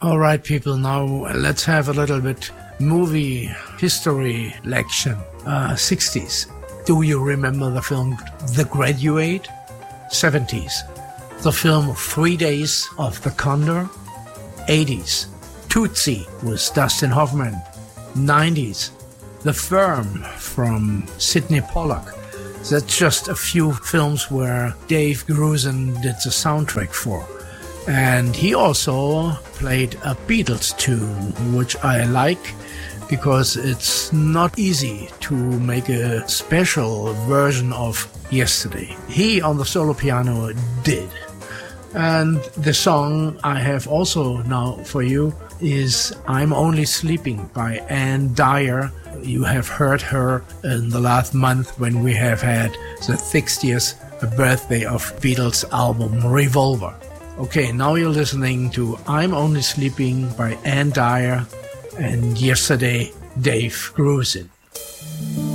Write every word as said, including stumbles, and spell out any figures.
All right, people, now let's have a little bit movie history lection. Uh, sixties. Do you remember the film The Graduate? seventies. The film Three Days of the Condor? eighties. Tootsie with Dustin Hoffman. nineties. The Firm from Sidney Pollack. That's just a few films where Dave Grusin did the soundtrack for. And he also played a Beatles tune, which I like because it's not easy to make a special version of Yesterday. He on the solo piano did. And the song I have also now for you is I'm Only Sleeping by Ann Dyer. You have heard her in the last month when we have had the sixtieth birthday of Beatles album Revolver. Okay, now you're listening to I'm Only Sleeping by Ann Dyer and Yesterday, Dave Grusin.